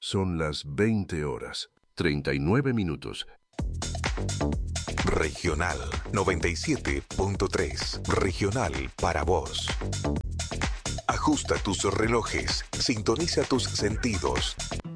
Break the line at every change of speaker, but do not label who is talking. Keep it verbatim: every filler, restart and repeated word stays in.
Son las veinte horas, treinta y nueve minutos.
Regional noventa y siete punto tres. Regional para vos. Ajusta tus relojes, sintoniza tus sentidos.